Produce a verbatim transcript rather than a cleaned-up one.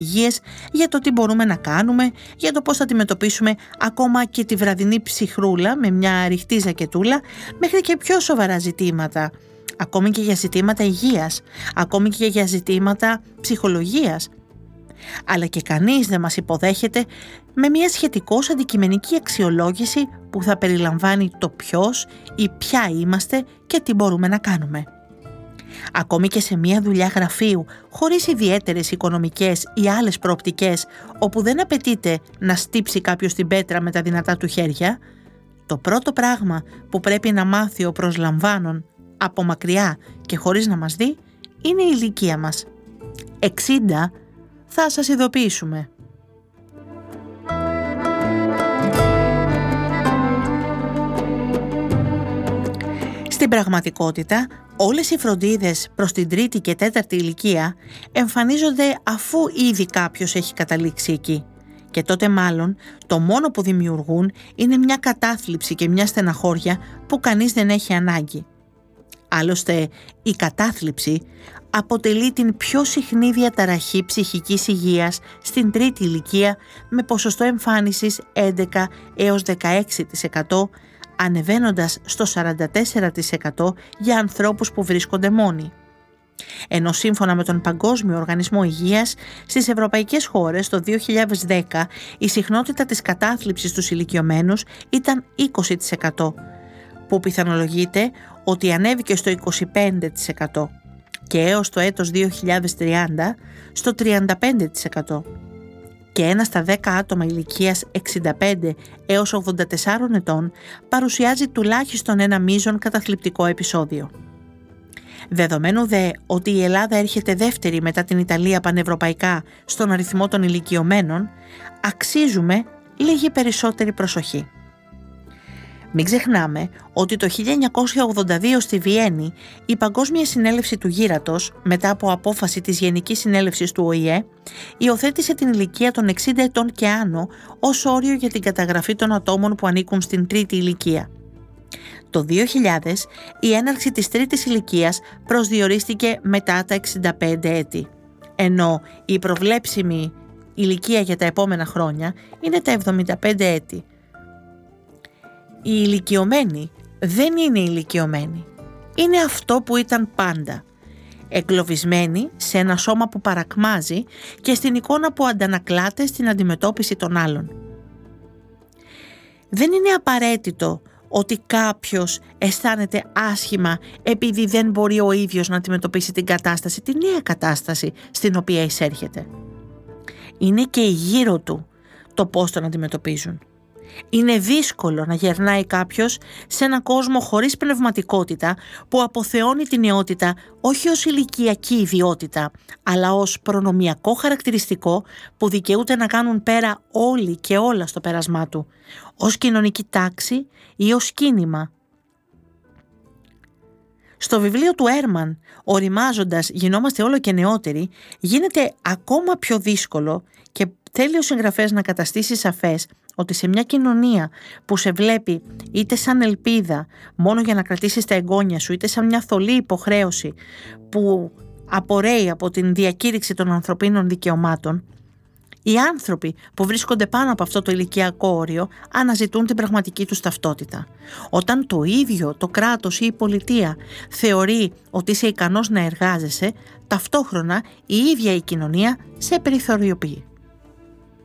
οδηγίες για το τι μπορούμε να κάνουμε, για το πώς θα αντιμετωπίσουμε ακόμα και τη βραδινή ψυχρούλα με μια ρηχτή ζακετούλα, μέχρι και πιο σοβαρά ζητήματα, ακόμη και για ζητήματα υγείας, ακόμη και για ζητήματα ψυχολογίας. Αλλά και κανείς δεν μας υποδέχεται με μια σχετικώς αντικειμενική αξιολόγηση που θα περιλαμβάνει το ποιος ή ποια είμαστε και τι μπορούμε να κάνουμε. Ακόμη και σε μια δουλειά γραφείου, χωρίς ιδιαίτερες οικονομικές ή άλλες προοπτικές, όπου δεν απαιτείται να στύψει κάποιος την πέτρα με τα δυνατά του χέρια, το πρώτο πράγμα που πρέπει να μάθει ο προσλαμβάνων από μακριά και χωρίς να μας δει είναι η ηλικία μας. εξήντα θα σας ειδοποιήσουμε. Στην πραγματικότητα, όλες οι φροντίδες προς την τρίτη και τέταρτη ηλικία εμφανίζονται αφού ήδη κάποιος έχει καταλήξει εκεί. Και τότε μάλλον το μόνο που δημιουργούν είναι μια κατάθλιψη και μια στεναχώρια που κανείς δεν έχει ανάγκη. Άλλωστε, η κατάθλιψη αποτελεί την πιο συχνή διαταραχή ψυχικής υγείας στην τρίτη ηλικία, με ποσοστό εμφάνισης έντεκα έως δεκαέξι τοις εκατό, ανεβαίνοντας στο σαράντα τέσσερα τοις εκατό για ανθρώπους που βρίσκονται μόνοι. Ενώ σύμφωνα με τον Παγκόσμιο Οργανισμό Υγείας, στις ευρωπαϊκές χώρες το δύο χιλιάδες δέκα η συχνότητα της κατάθλιψης στους ηλικιωμένους ήταν είκοσι τοις εκατό, που πιθανολογείται ότι ανέβηκε στο είκοσι πέντε τοις εκατό και έως το έτος δύο χιλιάδες τριάντα στο τριάντα πέντε τοις εκατό. Και ένα στα δέκα άτομα ηλικίας εξήντα πέντε έως ογδόντα τέσσερα ετών παρουσιάζει τουλάχιστον ένα μείζον καταθλιπτικό επεισόδιο. Δεδομένου δε ότι η Ελλάδα έρχεται δεύτερη μετά την Ιταλία πανευρωπαϊκά στον αριθμό των ηλικιωμένων, αξίζουμε λίγη περισσότερη προσοχή. Μην ξεχνάμε ότι το χίλια εννιακόσια ογδόντα δύο στη Βιέννη η Παγκόσμια Συνέλευση του Γύρατος, μετά από απόφαση της Γενικής Συνέλευσης του Ο Η Ε, υιοθέτησε την ηλικία των εξήντα ετών και άνω ως όριο για την καταγραφή των ατόμων που ανήκουν στην τρίτη ηλικία. Το δύο χιλιάδες η έναρξη της τρίτης ηλικίας προσδιορίστηκε μετά τα εξήντα πέντε έτη, ενώ η προβλέψιμη ηλικία για τα επόμενα χρόνια είναι τα εβδομήντα πέντε έτη. Οι ηλικιωμένοι δεν είναι ηλικιωμένοι. Είναι αυτό που ήταν πάντα. Εγκλωβισμένοι σε ένα σώμα που παρακμάζει και στην εικόνα που αντανακλάται στην αντιμετώπιση των άλλων. Δεν είναι απαραίτητο ότι κάποιος αισθάνεται άσχημα επειδή δεν μπορεί ο ίδιος να αντιμετωπίσει την κατάσταση, τη νέα κατάσταση στην οποία εισέρχεται. Είναι και γύρω του το πώς τον αντιμετωπίζουν. Είναι δύσκολο να γερνάει κάποιος σε έναν κόσμο χωρίς πνευματικότητα που αποθεώνει τη νεότητα όχι ως ηλικιακή ιδιότητα, αλλά ως προνομιακό χαρακτηριστικό που δικαιούται να κάνουν πέρα όλοι και όλα στο πέρασμά του, ως κοινωνική τάξη ή ως κίνημα. Στο βιβλίο του Έρμαν, οριμάζοντας γινόμαστε όλο και νεότεροι, γίνεται ακόμα πιο δύσκολο και θέλει ο συγγραφέας να καταστήσει σαφές ότι σε μια κοινωνία που σε βλέπει είτε σαν ελπίδα μόνο για να κρατήσεις τα εγγόνια σου, είτε σαν μια θολή υποχρέωση που απορρέει από την διακήρυξη των ανθρωπίνων δικαιωμάτων, οι άνθρωποι που βρίσκονται πάνω από αυτό το ηλικιακό όριο αναζητούν την πραγματική τους ταυτότητα. Όταν το ίδιο το κράτος ή η πολιτεία θεωρεί ότι είσαι ικανός να εργάζεσαι, ταυτόχρονα η ίδια η κοινωνία σε περιθωριοποιεί.